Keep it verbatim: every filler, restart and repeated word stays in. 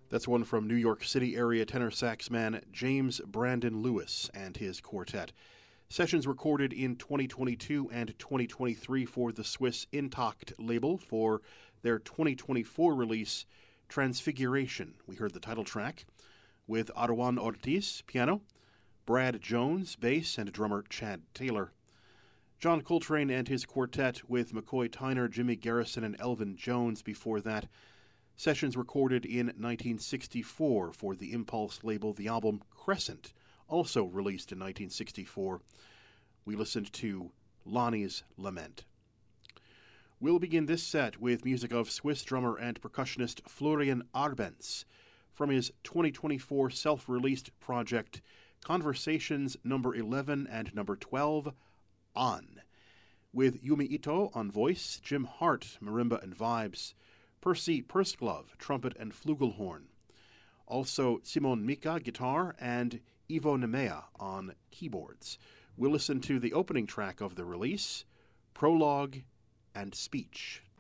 That's one from New York City area tenor sax man James Brandon Lewis and his quartet. Sessions recorded in twenty twenty-two and twenty twenty-three for the Swiss Intakt label for their twenty twenty-four release, Transfiguration. We heard the title track with Arwan Ortiz, piano, Brad Jones, bass, and drummer Chad Taylor. John Coltrane and his quartet with McCoy Tyner, Jimmy Garrison, and Elvin Jones before that. Sessions recorded in nineteen sixty-four for the Impulse label, the album Crescent, also released in nineteen sixty-four. We listened to Lonnie's Lament. We'll begin this set with music of Swiss drummer and percussionist Florian Arbenz from his twenty twenty-four self-released project Conversations number eleven and number twelve, On, with Yumi Ito on voice, Jim Hart, marimba and vibes, Percy Purseglove, trumpet and flugelhorn. Also Simon Mika, guitar, and Ivo Nemea on keyboards. We'll listen to the opening track of the release, Prologue and Speech.